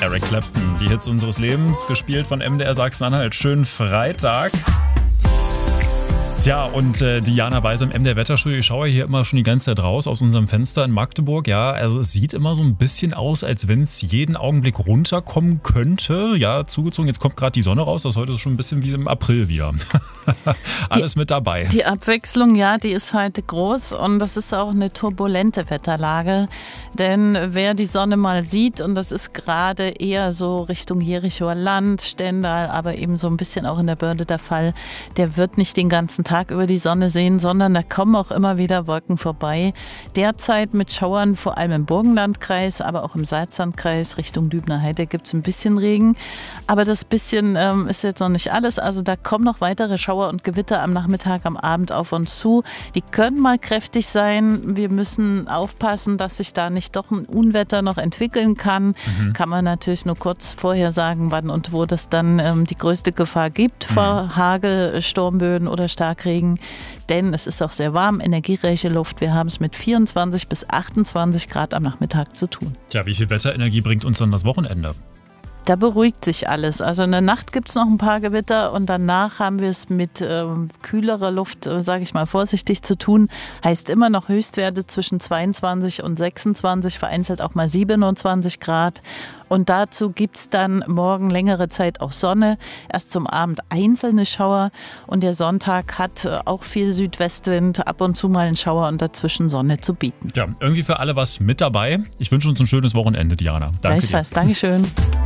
Eric Clapton, die Hits unseres Lebens, gespielt von MDR Sachsen-Anhalt. Schönen Freitag. Tja, und Diana Weise im MDR Wetterstudio. Ich schaue hier immer schon die ganze Zeit raus aus unserem Fenster in Magdeburg. Ja, also es sieht immer so ein bisschen aus, als wenn es jeden Augenblick runterkommen könnte. Ja, zugezogen. Jetzt kommt gerade die Sonne raus. Das heute ist schon ein bisschen wie im April wieder. Alles mit dabei. Die Abwechslung, ja, die ist heute groß und das ist auch eine turbulente Wetterlage. Denn wer die Sonne mal sieht, und das ist gerade eher so Richtung Jerichoer Land, Stendal, aber eben so ein bisschen auch in der Börde der Fall, der wird nicht den ganzen Tag über die Sonne sehen, sondern da kommen auch immer wieder Wolken vorbei. Derzeit mit Schauern, vor allem im Burgenlandkreis, aber auch im Salzlandkreis Richtung Dübner Heide gibt es ein bisschen Regen. Aber das bisschen ist jetzt noch nicht alles. Also da kommen noch weitere Schauer und Gewitter am Nachmittag, am Abend auf uns zu. Die können mal kräftig sein. Wir müssen aufpassen, dass sich da nicht doch ein Unwetter noch entwickeln kann. Kann man natürlich nur kurz vorher sagen, wann und wo das dann die größte Gefahr gibt vor Hagel, Sturmböen oder Starkregen. Denn es ist auch sehr warm, energiereiche Luft. Wir haben es mit 24 bis 28 Grad am Nachmittag zu tun. Tja, wie viel Wetterenergie bringt uns dann das Wochenende? Da beruhigt sich alles. Also in der Nacht gibt es noch ein paar Gewitter und danach haben wir es mit kühlerer Luft, sage ich mal vorsichtig, zu tun. Heißt immer noch Höchstwerte zwischen 22 und 26, vereinzelt auch mal 27 Grad. Und dazu gibt es dann morgen längere Zeit auch Sonne. Erst zum Abend einzelne Schauer. Und der Sonntag hat auch viel Südwestwind, ab und zu mal einen Schauer und dazwischen Sonne zu bieten. Ja, irgendwie für alle was mit dabei. Ich wünsche uns ein schönes Wochenende, Diana. Danke dir. Gleichfalls, Dankeschön.